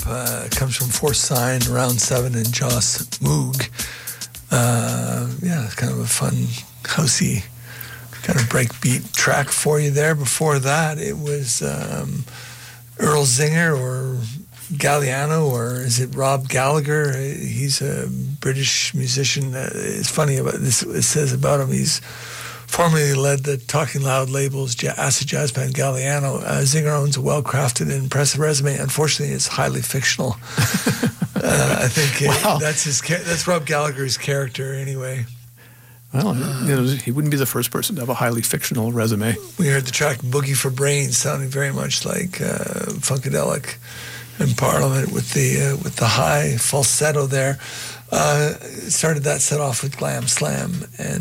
comes from Fourth Sign, Round 7, and Joss Moog. It's kind of a fun, housey, kind of breakbeat track for you there. Before that, it was Earl Zinger or Galliano, or is it Rob Gallagher? He's a British musician. It's funny about this. It says about him, he's formerly led the Talking Loud label's acid jazz band Galliano. Zinger owns a well-crafted and impressive resume. Unfortunately, it's highly fictional. I think wow. That's Rob Gallagher's character anyway. Well, he wouldn't be the first person to have a highly fictional resume. We heard the track Boogie for Brains, sounding very much like Funkadelic in Parliament with the high falsetto there. Started that set off with Glam Slam, and